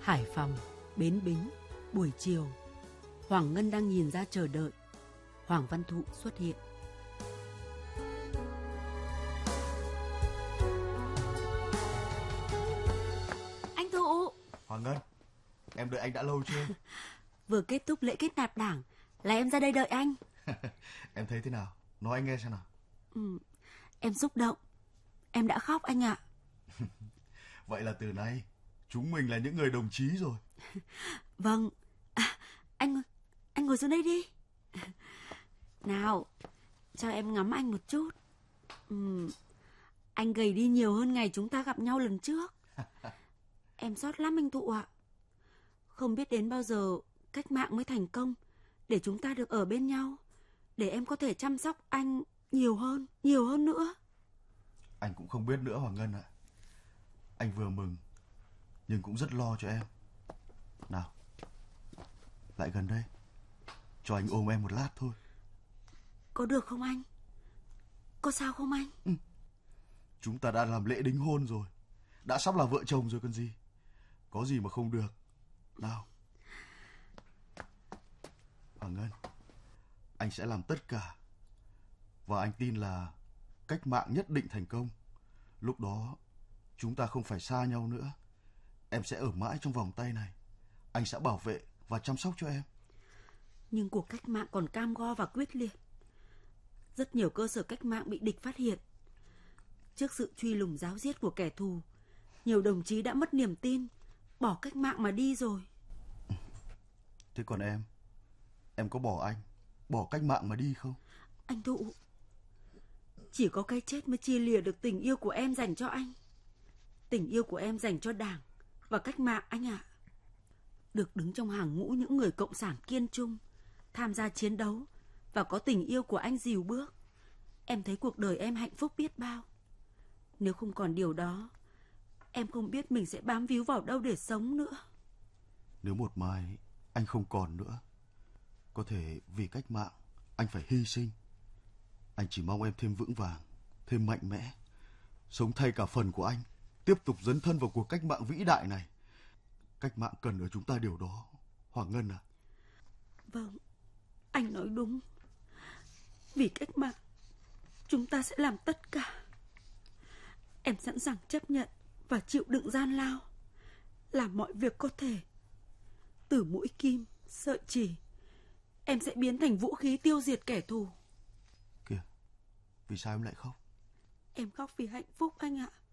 Hải Phòng, Bến Bính, buổi chiều. Hoàng Ngân đang nhìn ra chờ đợi. Hoàng Văn Thụ xuất hiện. Anh Thụ. Hoàng Ngân, em đợi anh đã lâu chưa? Vừa kết thúc lễ kết nạp đảng là em ra đây đợi anh. Em thấy thế nào? Nói anh nghe xem nào. Em xúc động. Em đã khóc anh ạ. Vậy là từ nay chúng mình là những người đồng chí rồi. Vâng. Anh ngồi xuống đây đi. Nào, cho em ngắm anh một chút. Anh gầy đi nhiều hơn ngày chúng ta gặp nhau lần trước. Em xót lắm anh Thụ ạ. Không biết đến bao giờ cách mạng mới thành công để chúng ta được ở bên nhau, để em có thể chăm sóc anh nhiều hơn nữa. Anh cũng không biết nữa Hoàng Ngân ạ. Anh vừa mừng nhưng cũng rất lo cho em. Nào, lại gần đây, cho anh ôm em một lát thôi. Có được không anh? Có sao không anh? Chúng ta đã làm lễ đính hôn rồi, đã sắp là vợ chồng rồi còn gì. Có gì mà không được. Nào, Hoàng Ngân, anh sẽ làm tất cả. Và anh tin là cách mạng nhất định thành công. Lúc đó chúng ta không phải xa nhau nữa. Em sẽ ở mãi trong vòng tay này. Anh sẽ bảo vệ và chăm sóc cho em. Nhưng cuộc cách mạng còn cam go và quyết liệt. Rất nhiều cơ sở cách mạng bị địch phát hiện. Trước sự truy lùng ráo riết của kẻ thù, nhiều đồng chí đã mất niềm tin, bỏ cách mạng mà đi rồi. Thế còn em có bỏ anh, bỏ cách mạng mà đi không? Anh Thụ, chỉ có cái chết mới chia lìa được tình yêu của em dành cho anh. Tình yêu của em dành cho Đảng và cách mạng anh ạ. Được đứng trong hàng ngũ những người cộng sản kiên trung, tham gia chiến đấu và có tình yêu của anh dìu bước, em thấy cuộc đời em hạnh phúc biết bao. Nếu không còn điều đó, em không biết mình sẽ bám víu vào đâu để sống nữa. Nếu một mai anh không còn nữa, có thể vì cách mạng anh phải hy sinh. Anh chỉ mong em thêm vững vàng, thêm mạnh mẽ, sống thay cả phần của anh, tiếp tục dấn thân vào cuộc cách mạng vĩ đại này. Cách mạng cần ở chúng ta điều đó, Hoàng Ngân à. Vâng, anh nói đúng. Vì cách mạng, chúng ta sẽ làm tất cả. Em sẵn sàng chấp nhận và chịu đựng gian lao, làm mọi việc có thể. Từ mũi kim, sợi chỉ, em sẽ biến thành vũ khí tiêu diệt kẻ thù. Kìa, vì sao em lại khóc? Em khóc vì hạnh phúc anh ạ.